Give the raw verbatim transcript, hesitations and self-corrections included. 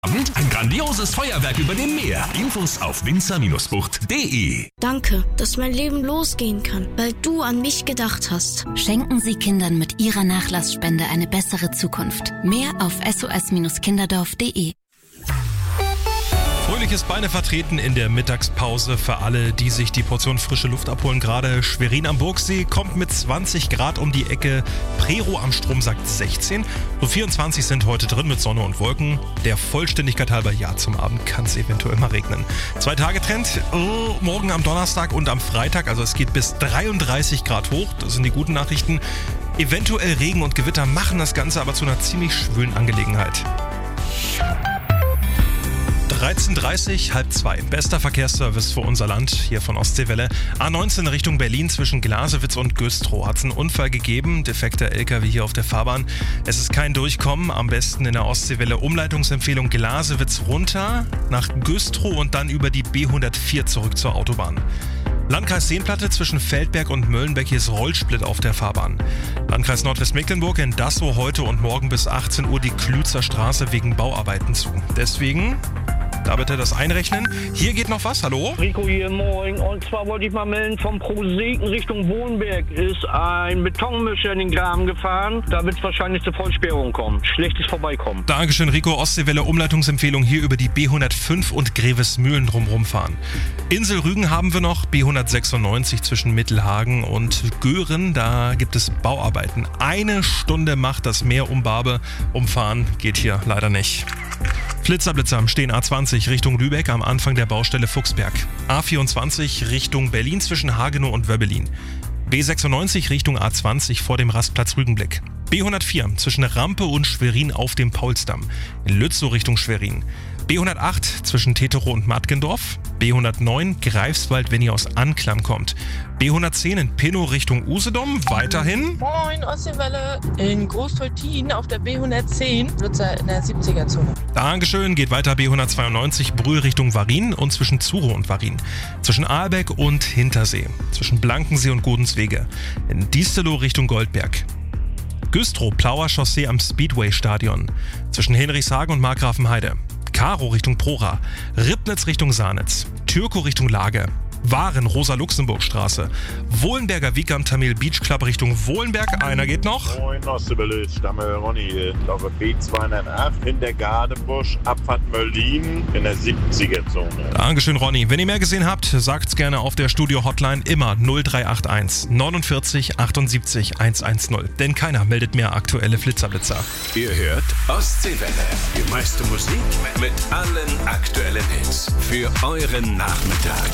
Ein grandioses Feuerwerk über dem Meer. Infos auf winzer Bindestrich bucht punkt de. Danke, dass mein Leben losgehen kann, weil du an mich gedacht hast. Schenken Sie Kindern mit Ihrer Nachlassspende eine bessere Zukunft. Mehr auf s o s kinderdorf punkt de. Fröhliches Beinevertreten in der Mittagspause für alle, die sich die Portion frische Luft abholen. Gerade Schwerin am Burgsee kommt mit zwanzig Grad um die Ecke. Prero am Strom sagt sechzehn. So vierundzwanzig sind heute drin mit Sonne und Wolken. Der Vollständigkeit halber, ja, zum Abend kann es eventuell mal regnen. Zwei-Tage-Trend, oh, morgen am Donnerstag und am Freitag. Also es geht bis dreiunddreißig Grad hoch. Das sind die guten Nachrichten. Eventuell Regen und Gewitter machen das Ganze aber zu einer ziemlich schwülen Angelegenheit. dreizehn Uhr dreißig, halb zwei. Bester Verkehrsservice für unser Land, hier von Ostseewelle. A neunzehn Richtung Berlin zwischen Glasewitz und Güstrow hat es einen Unfall gegeben. Defekter L K W hier auf der Fahrbahn. Es ist kein Durchkommen. Am besten in der Ostseewelle Umleitungsempfehlung Glasewitz runter, nach Güstrow und dann über die B hundertvier zurück zur Autobahn. Landkreis Seenplatte zwischen Feldberg und Möllenbeck, hier ist Rollsplit auf der Fahrbahn. Landkreis Nordwestmecklenburg in Dassow heute und morgen bis achtzehn Uhr die Klützer Straße wegen Bauarbeiten zu. Deswegen da bitte das einrechnen. Hier geht noch was, hallo? Rico hier, moin. Und zwar wollte ich mal melden, vom Proseken Richtung Wohnberg ist ein Betonmischer in den Graben gefahren. Da wird es wahrscheinlich zur Vollsperrung kommen. Schlechtes Vorbeikommen. Dankeschön, Rico. Ostseewelle Umleitungsempfehlung hier über die B hundertfünf und Grevesmühlen drumherum fahren. Insel Rügen haben wir noch, B hundertsechsundneunzig zwischen Mittelhagen und Göhren. Da gibt es Bauarbeiten. Eine Stunde macht das Meer um Barbe. Umfahren geht hier leider nicht. Flitzerblitzer am Stehen A zwanzig Richtung Lübeck am Anfang der Baustelle Fuchsberg. A vierundzwanzig Richtung Berlin zwischen Hagenow und Wöbbelin. B sechsundneunzig Richtung A zwanzig vor dem Rastplatz Rügenblick. B hundertvier zwischen Rampe und Schwerin auf dem Paulsdamm. In Lützow Richtung Schwerin. B hundertacht zwischen Teterow und Mattgendorf. B hundertneun Greifswald, wenn ihr aus Anklam kommt. B hundertzehn in Pinnow Richtung Usedom. Weiterhin. Moin, Ostseewelle in Großtoltin auf der B hundertzehn. Lutzer in der siebziger-Zone. Dankeschön. Geht weiter B hundertzweiundneunzig Brühl Richtung Varin und zwischen Zurow und Varin. Zwischen Ahlbeck und Hintersee. Zwischen Blankensee und Godenswege. In Diestelow Richtung Goldberg. Güstrow Plauer Chaussee am Speedway-Stadion. Zwischen Henrichshagen und Markgrafenheide. Karow Richtung Prora, Ribnitz Richtung Sahnitz, Türkow Richtung Lage, Waren Rosa-Luxemburg-Straße, Wohlenberger Wieg am Tamil Beach Club Richtung Wohlenberg. Einer geht noch. Moin, Ostseewelle, Stamme Ronny, ich glaube B zweihundertacht in der Gardebusch, Abfahrt Möllin in der siebziger-Zone. Dankeschön, Ronny. Wenn ihr mehr gesehen habt, sagt's gerne auf der Studio-Hotline immer null drei acht eins neunundvierzig achtundsiebzig hundertzehn. Denn keiner meldet mehr aktuelle Flitzerblitzer. Ihr hört Ostseewelle. Die meiste Musik mit allen aktuellen Hits für euren Nachmittag.